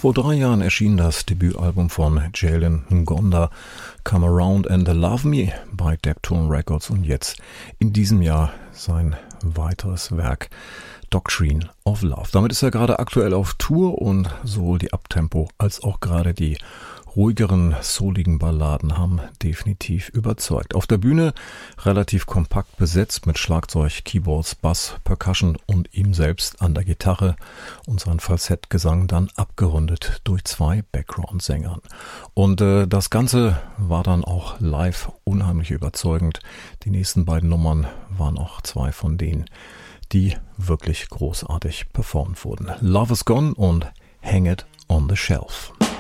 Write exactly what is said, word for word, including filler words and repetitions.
Vor drei Jahren erschien das Debütalbum von Jalen Ngonda, Come Around and Love Me, bei Deptone Records, und jetzt in diesem Jahr sein weiteres Werk Doctrine of Love. Damit ist er gerade aktuell auf Tour und sowohl die Uptempo als auch gerade die ruhigeren, souligen Balladen haben definitiv überzeugt. Auf der Bühne relativ kompakt besetzt mit Schlagzeug, Keyboards, Bass, Percussion und ihm selbst an der Gitarre und sein Falsettgesang dann abgerundet durch zwei Background-Sängern. Und äh, das Ganze war dann auch live unheimlich überzeugend. Die nächsten beiden Nummern waren auch zwei von denen, die wirklich großartig performt wurden. Love is Gone und Hang It on the Shelf.